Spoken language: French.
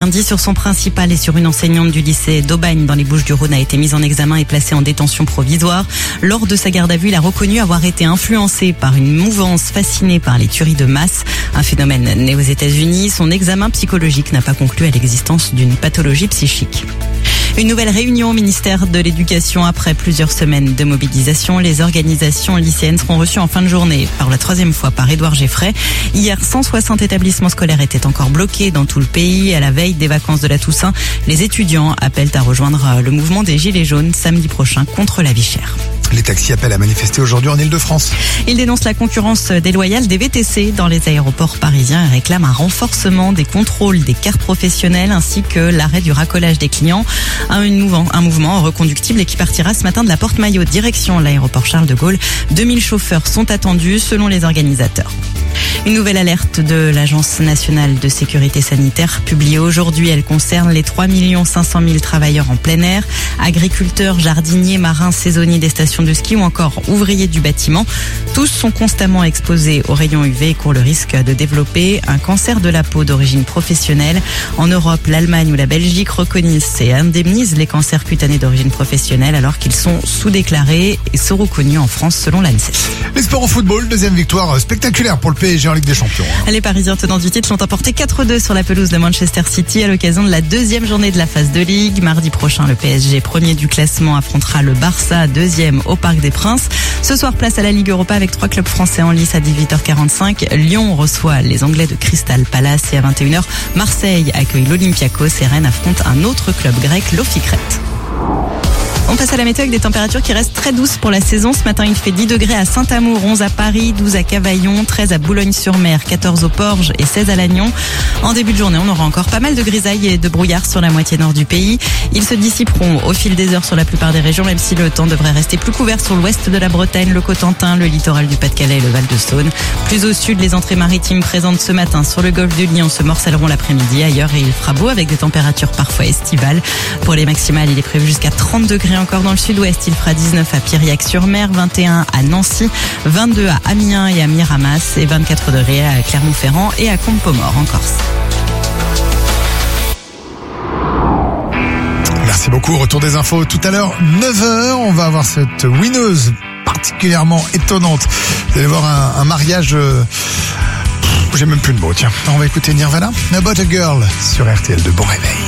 lundi sur son principal et sur une enseignante du lycée d'Aubagne dans les Bouches-du-Rhône a été mise en examen et placée en détention provisoire. Lors de sa garde à vue, il a reconnu avoir été influencé par une mouvance fascinée par les tueries de masse, un phénomène né aux États-Unis. Son examen psychologique n'a pas conclu à l'existence d'une pathologie psychique. Une nouvelle réunion au ministère de l'Éducation après plusieurs semaines de mobilisation. Les organisations lycéennes seront reçues en fin de journée par la 3e fois par Édouard Geffray. Hier, 160 établissements scolaires étaient encore bloqués dans tout le pays. À la veille des vacances de la Toussaint, les étudiants appellent à rejoindre le mouvement des Gilets jaunes samedi prochain contre la vie chère. Les taxis appellent à manifester aujourd'hui en Ile-de-France. Ils dénoncent la concurrence déloyale des VTC dans les aéroports parisiens et réclament un renforcement des contrôles des cartes professionnelles ainsi que l'arrêt du racolage des clients. Un mouvement reconductible et qui partira ce matin de la Porte-Maillot direction l'aéroport Charles de Gaulle. 2000 chauffeurs sont attendus selon les organisateurs. Une nouvelle alerte de l'Agence nationale de sécurité sanitaire publiée aujourd'hui. Elle concerne les 3 500 000 travailleurs en plein air, agriculteurs, jardiniers, marins, saisonniers des stations de ski ou encore ouvriers du bâtiment. Tous sont constamment exposés aux rayons UV et courent le risque de développer un cancer de la peau d'origine professionnelle. En Europe, l'Allemagne ou la Belgique reconnaissent et indemnisent les cancers cutanés d'origine professionnelle alors qu'ils sont sous-déclarés et sont reconnus en France selon l'ANSES. Les sports au football, deuxième victoire spectaculaire pour le PSG en Ligue des Champions. Les Parisiens tenants du titre l'ont emporté 4-2 sur la pelouse de Manchester City à l'occasion de la deuxième journée de la phase de Ligue. Mardi prochain, le PSG, premier du classement, affrontera le Barça, deuxième au Parc des Princes. Ce soir, place à la Ligue Europa avec 3 clubs français en lice à 18h45. Lyon reçoit les Anglais de Crystal Palace et à 21h, Marseille accueille l'Olympiakos et Rennes affronte un autre club grec, l'Ophicrète. On passe à la météo avec des températures qui restent très douces pour la saison. Ce matin, il fait 10 degrés à Saint-Amour, 11 à Paris, 12 à Cavaillon, 13 à Boulogne-sur-Mer, 14 au Porges et 16 à Lannion. En début de journée, on aura encore pas mal de grisailles et de brouillard sur la moitié nord du pays. Ils se dissiperont au fil des heures sur la plupart des régions, même si le temps devrait rester plus couvert sur l'ouest de la Bretagne, le Cotentin, le littoral du Pas-de-Calais et le Val-de-Saône. Plus au sud, les entrées maritimes présentes ce matin sur le golfe du Lion se morcelleront l'après-midi. Ailleurs, et il fera beau avec des températures parfois estivales. Pour les maximales, il est prévu jusqu'à 30 degrés encore dans le sud-ouest. Il fera 19 à Piriac-sur-Mer, 21 à Nancy, 22 à Amiens et à Miramas et 24 degrés à Clermont-Ferrand et à Compomore en Corse. Merci beaucoup. Retour des infos tout à l'heure, 9h. On va avoir cette winneuse particulièrement étonnante. Vous allez voir un mariage... j'ai même plus de mots. Tiens, on va écouter Nirvana, About a Girl sur RTL. De bon réveil.